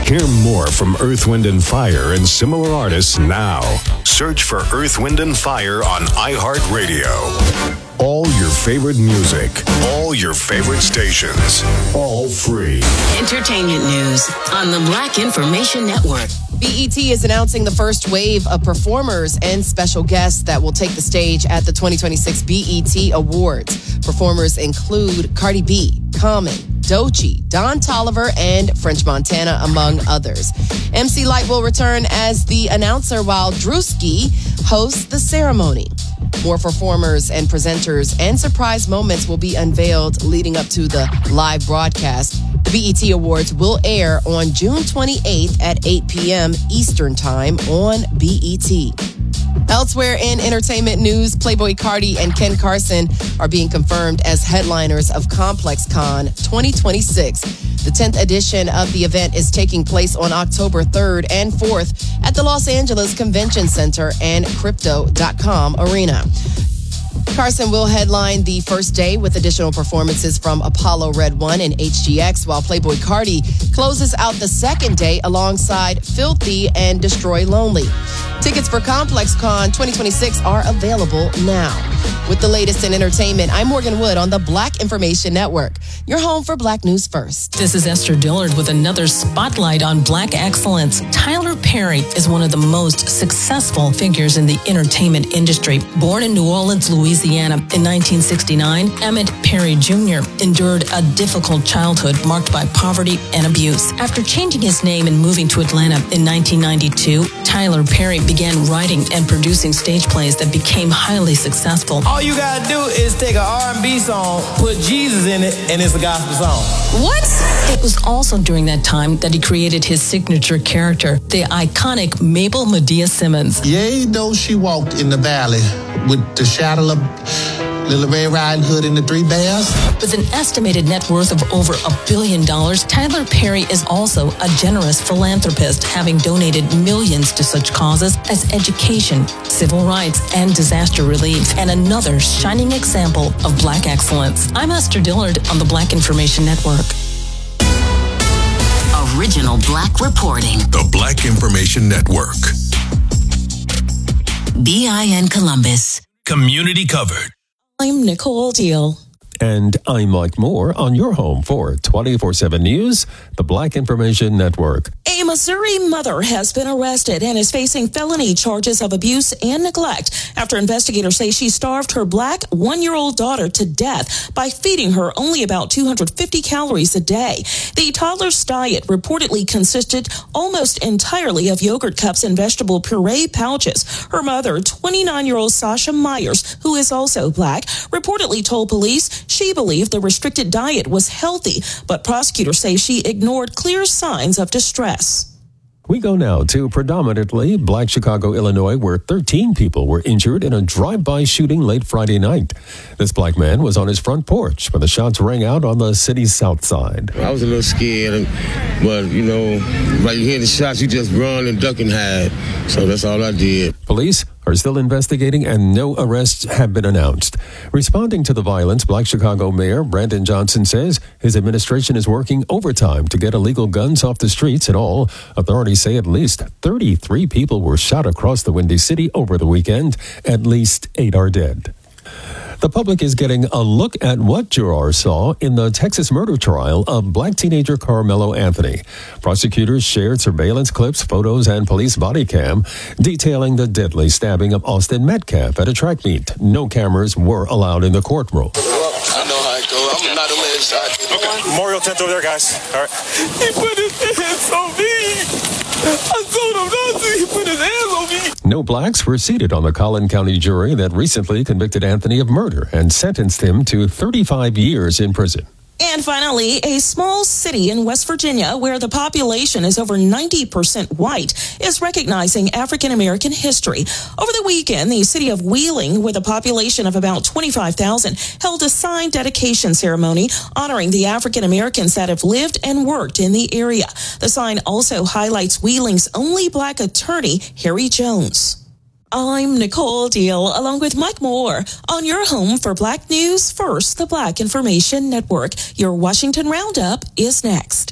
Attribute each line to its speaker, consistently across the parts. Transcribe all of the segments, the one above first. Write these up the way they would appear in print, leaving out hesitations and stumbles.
Speaker 1: Hear more from Earth, Wind & Fire and similar artists now. Search for Earth, Wind & Fire on iHeartRadio. All your favorite music, all your favorite stations, all free.
Speaker 2: Entertainment news on the Black Information Network.
Speaker 3: BET is announcing the first wave of performers and special guests that will take the stage at the 2026 BET Awards. Performers include Cardi B, Common, Doechii, Don Toliver, and French Montana, among others. MC Lyte will return as the announcer while Drewski hosts the ceremony. More performers and presenters and surprise moments will be unveiled leading up to the live broadcast. The BET Awards will air on June 28th at 8 p.m. Eastern Time on BET. Elsewhere in entertainment news, Playboi Carti and Ken Carson are being confirmed as headliners of ComplexCon 2026. The 10th edition of the event is taking place on October 3rd and 4th at the Los Angeles Convention Center and Crypto.com Arena. Carson will headline the first day with additional performances from Apollo Red One and HGX, while Playboi Carti closes out the second day alongside Filthy and Destroy Lonely. Tickets for ComplexCon 2026 are available now. With the latest in entertainment, I'm Morgan Wood on the Black Information Network, your home for Black News First.
Speaker 4: This is Esther Dillard with another spotlight on Black excellence. Tyler Perry is one of the most successful figures in the entertainment industry. Born in New Orleans, Louisiana in 1969, Emmett Perry Jr. endured a difficult childhood marked by poverty and abuse. After changing his name and moving to Atlanta in 1992, Tyler Perry began writing and producing stage plays that became highly successful.
Speaker 5: All you gotta do is take an R&B song, put Jesus in it, and it's a gospel song.
Speaker 4: What? It was also during that time that he created his signature character, the iconic Mabel Medea Simmons.
Speaker 6: Yea, though she walked in the valley with the shadow of Little Red Riding Hood and the Three Bears.
Speaker 4: With an estimated net worth of over $1 billion, Tyler Perry is also a generous philanthropist, having donated millions to such causes as education, civil rights, and disaster relief, and another shining example of Black excellence. I'm Esther Dillard on the Black Information Network.
Speaker 2: Original Black reporting.
Speaker 1: The Black Information Network.
Speaker 2: BIN Columbus.
Speaker 7: Community covered.
Speaker 4: I'm Nicole Deal.
Speaker 8: And I'm Mike Moore on your home for 24/7 News, the Black Information Network.
Speaker 9: A Missouri mother has been arrested and is facing felony charges of abuse and neglect after investigators say she starved her Black 1-year-old daughter to death by feeding her only about 250 calories a day. The toddler's diet reportedly consisted almost entirely of yogurt cups and vegetable puree pouches. Her mother, 29-year-old Sasha Myers, who is also Black, reportedly told police she believed the restricted diet was healthy, but prosecutors say she ignored clear signs of distress.
Speaker 8: We go now to predominantly Black Chicago, Illinois, where 13 people were injured in a drive-by shooting late Friday night. This Black man was on his front porch when the shots rang out on the city's south side.
Speaker 10: I was a little scared, but, right, you hear the shots, you just run and duck and hide. So that's all I did.
Speaker 8: Police are still investigating and no arrests have been announced. Responding to the violence, Black Chicago Mayor Brandon Johnson says his administration is working overtime to get illegal guns off the streets. In all, authorities say at least 33 people were shot across the Windy City over the weekend. At least 8 are dead. The public is getting a look at what jurors saw in the Texas murder trial of Black teenager Carmelo Anthony. Prosecutors shared surveillance clips, photos, and police body cam detailing the deadly stabbing of Austin Metcalf at a track meet. No cameras were allowed in the courtroom.
Speaker 11: Well, I know how it goes. I'm not a left side. Okay, Memorial tent over there, guys. All right. He put his hands on me. I told him not to. He put his hands on me.
Speaker 8: No Blacks were seated on the Collin County jury that recently convicted Anthony of murder and sentenced him to 35 years in prison.
Speaker 9: And finally, a small city in West Virginia where the population is over 90% white is recognizing African-American history. Over the weekend, the city of Wheeling, with a population of about 25,000, held a sign dedication ceremony honoring the African-Americans that have lived and worked in the area. The sign also highlights Wheeling's only Black attorney, Harry Jones. I'm Nicole Deal, along with Mike Moore, on your home for Black News First, the Black Information Network. Your Washington Roundup is next.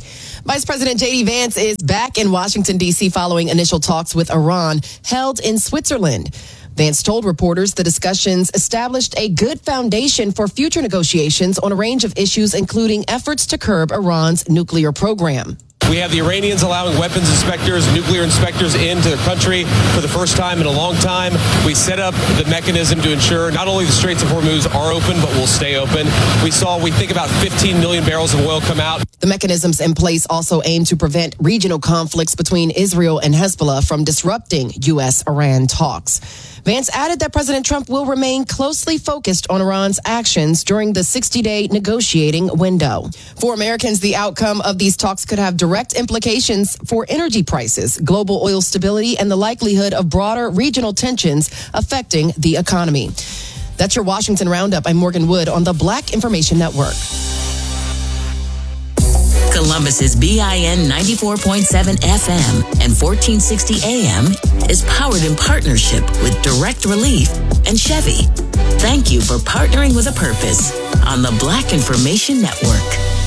Speaker 3: Vice President J.D. Vance is back in Washington, D.C. following initial talks with Iran held in Switzerland. Vance told reporters the discussions established a good foundation for future negotiations on a range of issues, including efforts to curb Iran's nuclear program.
Speaker 7: We have the Iranians allowing weapons inspectors, nuclear inspectors into the country for the first time in a long time. We set up the mechanism to ensure not only the Straits of Hormuz are open, but will stay open. We think about 15 million barrels of oil come out.
Speaker 3: The mechanisms in place also aim to prevent regional conflicts between Israel and Hezbollah from disrupting U.S.-Iran talks. Vance added that President Trump will remain closely focused on Iran's actions during the 60-day negotiating window. For Americans, the outcome of these talks could have direct implications for energy prices, global oil stability, and the likelihood of broader regional tensions affecting the economy. That's your Washington Roundup. I'm Morgan Wood on the Black Information Network.
Speaker 2: Columbus's BIN 94.7 FM and 1460 AM is powered in partnership with Direct Relief and Chevy. Thank you for partnering with a purpose on the Black Information Network.